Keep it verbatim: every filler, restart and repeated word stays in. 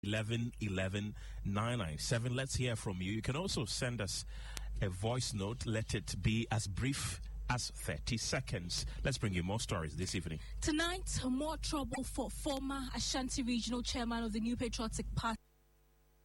eleven eleven nine nine seven. Let's hear from you. You can also send us a voice note. Let it be as brief as thirty seconds. Let's bring you more stories this evening. Tonight, more trouble for former Ashanti Regional Chairman of the New Patriotic Party.